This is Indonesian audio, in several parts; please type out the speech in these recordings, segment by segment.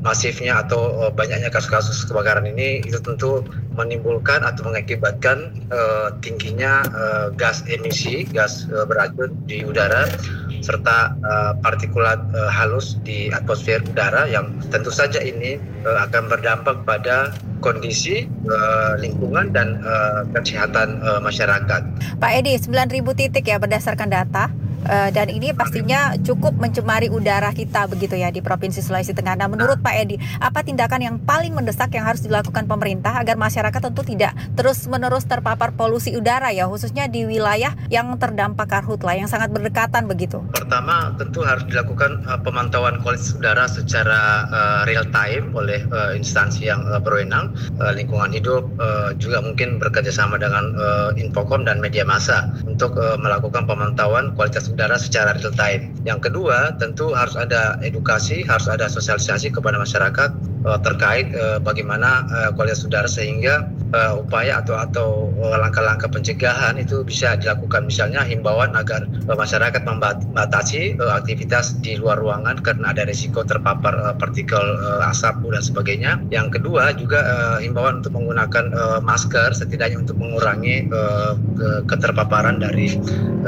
masifnya atau banyaknya kasus-kasus kebakaran ini itu tentu menimbulkan atau mengakibatkan tingginya gas emisi, gas beracun di udara, serta partikulat halus di atmosfer udara yang tentu saja ini akan berdampak pada kondisi lingkungan dan kesehatan masyarakat. Pak Edi, 9.000 titik ya berdasarkan data. Dan ini pastinya cukup mencemari udara kita begitu ya di Provinsi Sulawesi Tengah. Nah, menurut Pak Edi, apa tindakan yang paling mendesak yang harus dilakukan pemerintah agar masyarakat tentu tidak terus-menerus terpapar polusi udara ya, khususnya di wilayah yang terdampak karhutla yang sangat berdekatan begitu? Pertama, tentu harus dilakukan pemantauan kualitas udara secara real time oleh instansi yang berwenang, lingkungan hidup, juga mungkin bekerjasama dengan Infocom dan media massa untuk melakukan pemantauan kualitas udara secara real time. Yang kedua, tentu harus ada edukasi, harus ada sosialisasi kepada masyarakat terkait bagaimana kualitas udara sehingga upaya atau langkah-langkah pencegahan itu bisa dilakukan. Misalnya himbauan agar masyarakat membatasi aktivitas di luar ruangan karena ada risiko terpapar partikel asap dan sebagainya. Yang kedua juga himbauan untuk menggunakan masker setidaknya untuk mengurangi keterpaparan dari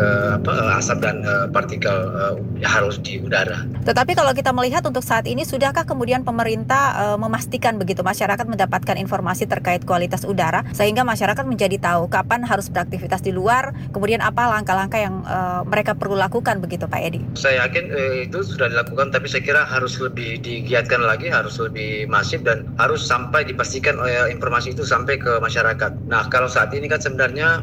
asap dan partikel halus di udara. Tetapi kalau kita melihat untuk saat ini, sudahkah kemudian pemerintah memastikan begitu masyarakat mendapatkan informasi terkait kualitas udara sehingga masyarakat menjadi tahu kapan harus beraktivitas di luar, kemudian apa langkah-langkah yang mereka perlu lakukan begitu Pak Edi? Saya yakin itu sudah dilakukan, tapi saya kira harus lebih digiatkan lagi, harus lebih masif dan harus sampai dipastikan informasi itu sampai ke masyarakat. Nah, kalau saat ini kan sebenarnya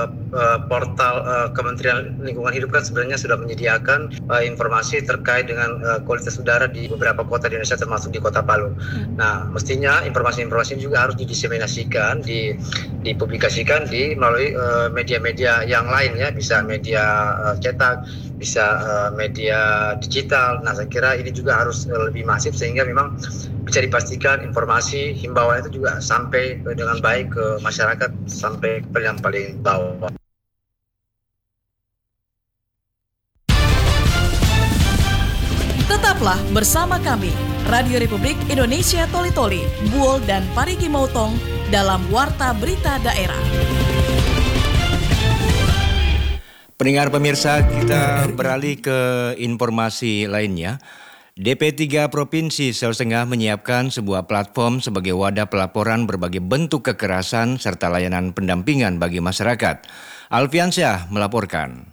portal Kementerian Lingkungan Hidup kan sebenarnya sudah menyediakan informasi terkait dengan kualitas udara di beberapa kota di Indonesia termasuk di Kota Palu. Nah, mestinya informasi-informasi juga harus didiseminasikan, dipublikasikan melalui media-media yang lain ya, bisa media cetak, bisa media digital. Nah, saya kira ini juga harus lebih masif sehingga memang bisa dipastikan informasi himbauan itu juga sampai dengan baik ke masyarakat, sampai ke yang paling bawah. Tetaplah bersama kami, Radio Republik Indonesia Toli-Toli, Buol dan Parigi Motong dalam Warta Berita Daerah. Pendengar pemirsa, kita beralih ke informasi lainnya. DP3 Provinsi Sulawesi Tengah menyiapkan sebuah platform sebagai wadah pelaporan berbagai bentuk kekerasan serta layanan pendampingan bagi masyarakat. Alfiansyah melaporkan.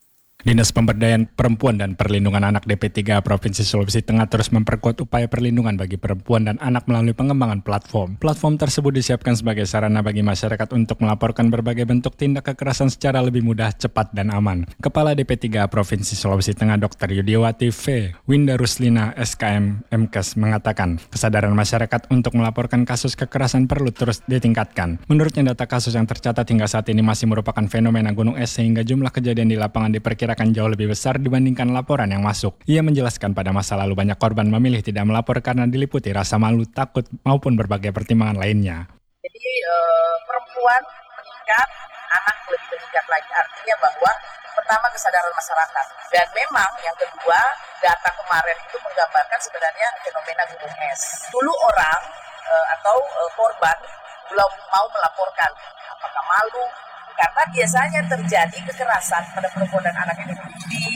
Dinas Pemberdayaan Perempuan dan Perlindungan Anak DP3 Provinsi Sulawesi Tengah terus memperkuat upaya perlindungan bagi perempuan dan anak melalui pengembangan platform. Platform tersebut disiapkan sebagai sarana bagi masyarakat untuk melaporkan berbagai bentuk tindak kekerasan secara lebih mudah, cepat, dan aman. Kepala DP3 Provinsi Sulawesi Tengah Dr. Yudiawati V. Winda Ruslina SKM MKes mengatakan kesadaran masyarakat untuk melaporkan kasus kekerasan perlu terus ditingkatkan. Menurutnya data kasus yang tercatat hingga saat ini masih merupakan fenomena gunung es sehingga jumlah kejadian di lapangan diperkirakan akan jauh lebih besar dibandingkan laporan yang masuk. Ia menjelaskan pada masa lalu banyak korban memilih tidak melapor karena diliputi rasa malu, takut, maupun berbagai pertimbangan lainnya. Jadi perempuan meningkat, anak lebih meningkat lagi. Artinya bahwa pertama kesadaran masyarakat. Dan memang yang kedua, data kemarin itu menggambarkan sebenarnya fenomena gunung es. Dulu orang atau korban belum mau melaporkan. Apakah malu? Karena biasanya terjadi kekerasan pada perempuan dan anak ini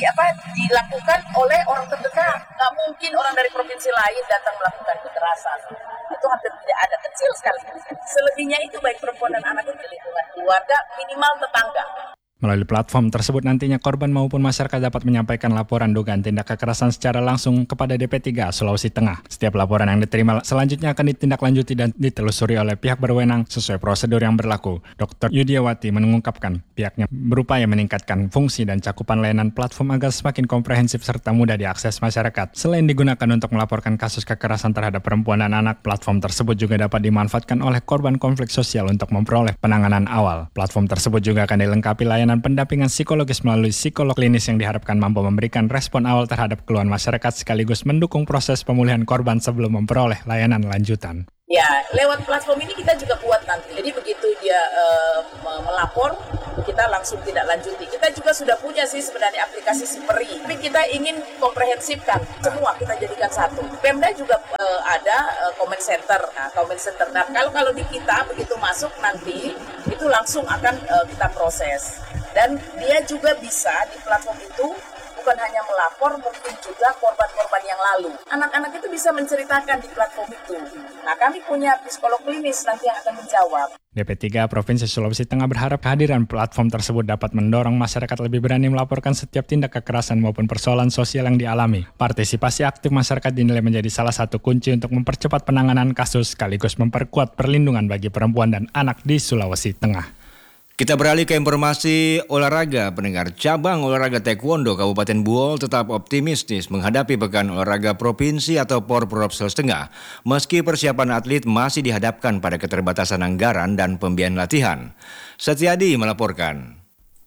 dilakukan oleh orang terdekat. Nggak mungkin orang dari provinsi lain datang melakukan kekerasan. Itu hampir tidak ada, kecil sekali. Selebihnya itu baik perempuan dan anak itu di lingkungan keluarga, minimal tetangga. Melalui platform tersebut nantinya korban maupun masyarakat dapat menyampaikan laporan dugaan tindak kekerasan secara langsung kepada DP3 Sulawesi Tengah. Setiap laporan yang diterima selanjutnya akan ditindaklanjuti dan ditelusuri oleh pihak berwenang sesuai prosedur yang berlaku. Dr. Yudiawati mengungkapkan pihaknya berupaya meningkatkan fungsi dan cakupan layanan platform agar semakin komprehensif serta mudah diakses masyarakat. Selain digunakan untuk melaporkan kasus kekerasan terhadap perempuan dan anak, platform tersebut juga dapat dimanfaatkan oleh korban konflik sosial untuk memperoleh penanganan awal. Platform tersebut juga akan dilengkapi layanan pendampingan psikologis melalui psikolog klinis yang diharapkan mampu memberikan respon awal terhadap keluhan masyarakat sekaligus mendukung proses pemulihan korban sebelum memperoleh layanan lanjutan. Ya, lewat platform ini kita juga buat nanti. Jadi begitu dia melapor, kita langsung tidak lanjuti. Kita juga sudah punya sih sebenarnya aplikasi Siperi, tapi kita ingin komprehensifkan semua, kita jadikan satu. Pemda juga ada comment center. Nah, comment center. Nah, kalau di kita begitu masuk nanti itu langsung akan kita proses. Dan dia juga bisa di platform itu bukan hanya melapor, mungkin juga korban-korban yang lalu. Anak-anak itu bisa menceritakan di platform itu. Nah, kami punya psikolog klinis nanti yang akan menjawab. DP3 Provinsi Sulawesi Tengah berharap kehadiran platform tersebut dapat mendorong masyarakat lebih berani melaporkan setiap tindak kekerasan maupun persoalan sosial yang dialami. Partisipasi aktif masyarakat dinilai menjadi salah satu kunci untuk mempercepat penanganan kasus sekaligus memperkuat perlindungan bagi perempuan dan anak di Sulawesi Tengah. Kita beralih ke informasi olahraga. Pendengar, cabang olahraga taekwondo Kabupaten Buol tetap optimistis menghadapi Pekan Olahraga Provinsi atau Porprov Sulawesi Tengah. Meski persiapan atlet masih dihadapkan pada keterbatasan anggaran dan pembiayaan latihan. Setiadi melaporkan.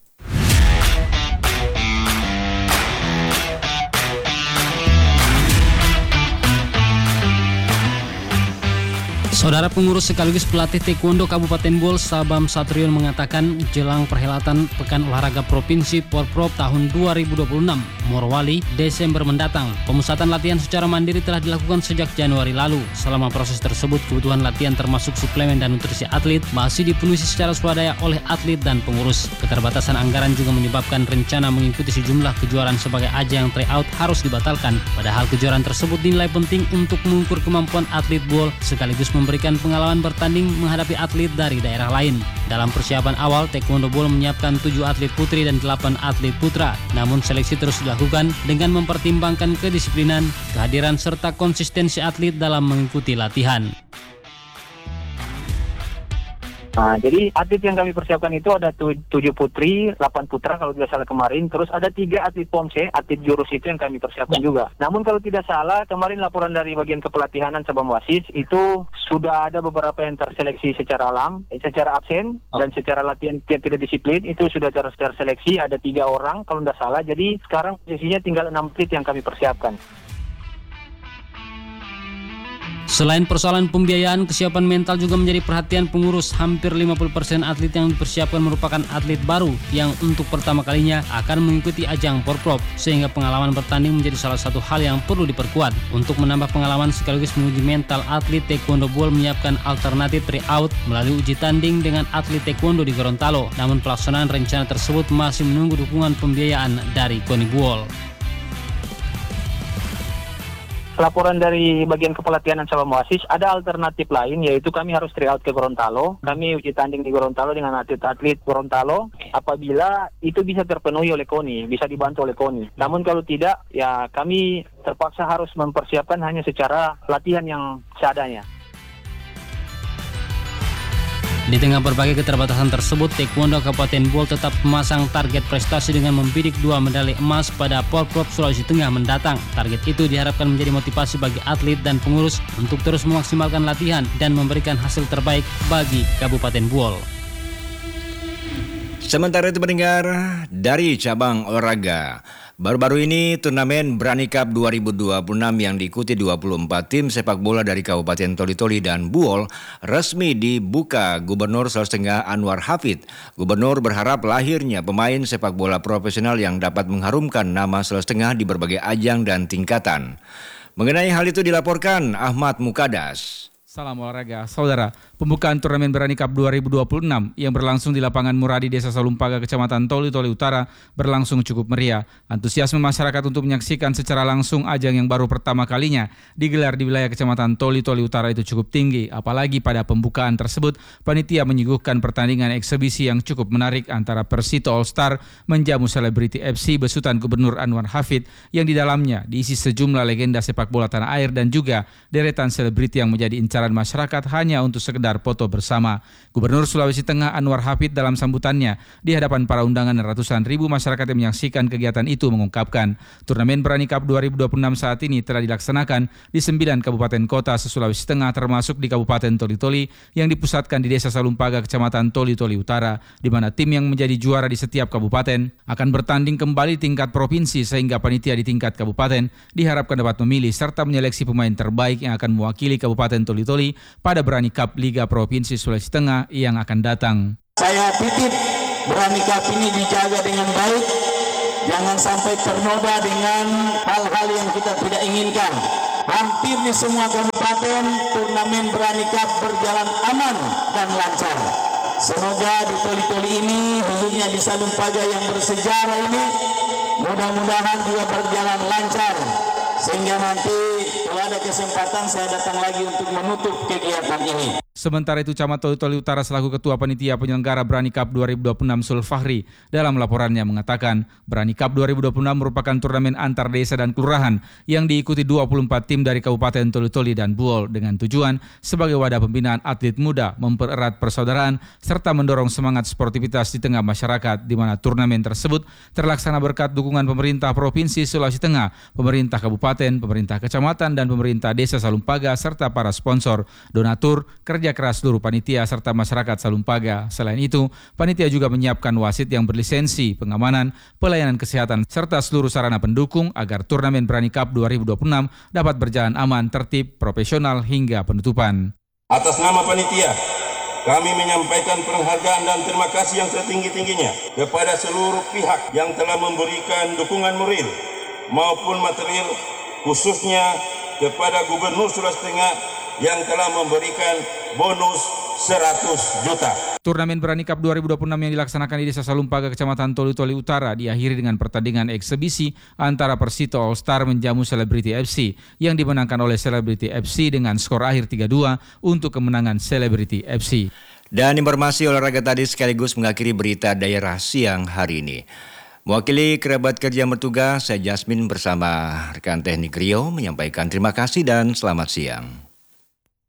Saudara pengurus sekaligus pelatih taekwondo Kabupaten Buol, Sabam Satrion mengatakan jelang perhelatan Pekan Olahraga Provinsi Porprov tahun 2026 Morowali Desember mendatang, pemusatan latihan secara mandiri telah dilakukan sejak Januari lalu. Selama proses tersebut, kebutuhan latihan termasuk suplemen dan nutrisi atlet masih dipenuhi secara swadaya oleh atlet dan pengurus. Keterbatasan anggaran juga menyebabkan rencana mengikuti sejumlah kejuaraan sebagai ajang tryout harus dibatalkan. Padahal kejuaraan tersebut dinilai penting untuk mengukur kemampuan atlet Buol sekaligus memberikan pengalaman bertanding menghadapi atlet dari daerah lain. Dalam persiapan awal, Taekwondo Buol menyiapkan 7 atlet putri dan 8 atlet putra. Namun seleksi terus dilakukan dengan mempertimbangkan kedisiplinan, kehadiran serta konsistensi atlet dalam mengikuti latihan. Nah, jadi atlet yang kami persiapkan itu ada 7 putri, 8 putra kalau tidak salah kemarin. Terus ada 3 atlet POMSE, atlet jurus itu yang kami persiapkan juga. Namun kalau tidak salah, kemarin laporan dari bagian kepelatihanan Sabam Wasis itu sudah ada beberapa yang terseleksi secara secara absen, dan secara latihan yang tidak disiplin itu sudah secara seleksi ada 3 orang kalau tidak salah. Jadi sekarang posisinya tinggal 6 atlet yang kami persiapkan. Selain persoalan pembiayaan, kesiapan mental juga menjadi perhatian pengurus. Hampir 50% atlet yang dipersiapkan merupakan atlet baru yang untuk pertama kalinya akan mengikuti ajang Porprov, sehingga pengalaman bertanding menjadi salah satu hal yang perlu diperkuat. Untuk menambah pengalaman sekaligus menguji mental atlet, Taekwondo Buol menyiapkan alternatif tryout melalui uji tanding dengan atlet Taekwondo di Gorontalo. Namun pelaksanaan rencana tersebut masih menunggu dukungan pembiayaan dari KONI Buol. Laporan dari bagian kepelatihanan Sabam Wasis ada alternatif lain, yaitu kami harus tryout ke Gorontalo. Kami uji tanding di Gorontalo dengan atlet-atlet Gorontalo. Apabila itu bisa terpenuhi oleh KONI, bisa dibantu oleh KONI. Namun kalau tidak, ya kami terpaksa harus mempersiapkan hanya secara latihan yang seadanya. Di tengah berbagai keterbatasan tersebut, Taekwondo Kabupaten Buol tetap memasang target prestasi dengan membidik 2 medali emas pada Porprov Sulawesi Tengah mendatang. Target itu diharapkan menjadi motivasi bagi atlet dan pengurus untuk terus memaksimalkan latihan dan memberikan hasil terbaik bagi Kabupaten Buol. Sementara itu pendengar, dari cabang olahraga, baru-baru ini turnamen Brani Cup 2026 yang diikuti 24 tim sepak bola dari Kabupaten Toli-Toli dan Buol resmi dibuka Gubernur Sulawesi Tengah Anwar Hafid. Gubernur berharap lahirnya pemain sepak bola profesional yang dapat mengharumkan nama Sulawesi Tengah di berbagai ajang dan tingkatan. Mengenai hal itu dilaporkan Ahmad Mukadas. Salam olahraga, saudara. Pembukaan turnamen Brani Cup 2026 yang berlangsung di lapangan Muradi, Desa Salumpaga, Kecamatan Toli-Toli Utara berlangsung cukup meriah. Antusiasme masyarakat untuk menyaksikan secara langsung ajang yang baru pertama kalinya digelar di wilayah Kecamatan Toli-Toli Utara itu cukup tinggi. Apalagi pada pembukaan tersebut, panitia menyuguhkan pertandingan eksebisi yang cukup menarik antara Persito All Star menjamu Selebriti FC besutan Gubernur Anwar Hafid yang di dalamnya diisi sejumlah legenda sepak bola tanah air dan juga deretan selebriti yang menjadi incaran masyarakat hanya untuk sekedar foto bersama. Gubernur Sulawesi Tengah Anwar Hafid dalam sambutannya di hadapan para undangan dan ratusan ribu masyarakat yang menyaksikan kegiatan itu mengungkapkan, turnamen Brani Cup 2026 saat ini telah dilaksanakan di 9 kabupaten kota se-Sulawesi Tengah termasuk di Kabupaten Toli-Toli yang dipusatkan di Desa Salumpaga, Kecamatan Toli-Toli Utara, di mana tim yang menjadi juara di setiap kabupaten akan bertanding kembali tingkat provinsi sehingga panitia di tingkat kabupaten diharapkan dapat memilih serta menyeleksi pemain terbaik yang akan mewakili Kabupaten Toli-Toli Toli pada Berani Cup Liga Provinsi Sulawesi Tengah yang akan datang. Saya titip Berani Cup ini dijaga dengan baik, jangan sampai ternoda dengan hal-hal yang kita tidak inginkan. Hampir di semua kabupaten turnamen Berani Cup berjalan aman dan lancar. Semoga di Toli-Toli ini, khususnya di Salumpaga yang bersejarah ini, mudah-mudahan juga berjalan lancar. Sehingga nanti kalau ada kesempatan saya datang lagi untuk menutup kegiatan ini. Sementara itu Camat Toli-Toli Utara selaku Ketua Panitia Penyelenggara Berani Cup 2026 Sul Fahri dalam laporannya mengatakan Berani Cup 2026 merupakan turnamen antar desa dan kelurahan yang diikuti 24 tim dari Kabupaten Toli-Toli dan Buol dengan tujuan sebagai wadah pembinaan atlet muda, mempererat persaudaraan serta mendorong semangat sportivitas di tengah masyarakat, di mana turnamen tersebut terlaksana berkat dukungan pemerintah Provinsi Sulawesi Tengah, pemerintah kabupaten, pemerintah kecamatan dan pemerintah desa Salumpaga serta para sponsor, donatur, kerja keras seluruh panitia serta masyarakat Salumpaga. Selain itu, panitia juga menyiapkan wasit yang berlisensi, pengamanan, pelayanan kesehatan serta seluruh sarana pendukung agar turnamen Berani Cup 2026 dapat berjalan aman, tertib, profesional hingga penutupan. Atas nama panitia, kami menyampaikan penghargaan dan terima kasih yang setinggi-tingginya kepada seluruh pihak yang telah memberikan dukungan moral maupun material, khususnya kepada Gubernur Sulawesi Tengah yang telah memberikan bonus 100 juta. Turnamen Berani Cup 2026 yang dilaksanakan di Desa Salumpaga, Kecamatan Toli-Toli Utara diakhiri dengan pertandingan eksebisi antara Persito All Star menjamu Celebrity FC yang dimenangkan oleh Celebrity FC dengan skor akhir 3-2 untuk kemenangan Celebrity FC. Dan informasi olahraga tadi sekaligus mengakhiri berita daerah siang hari ini. Mewakili kerabat kerja bertugas, saya Jasmine bersama rekan teknik Rio menyampaikan terima kasih dan selamat siang.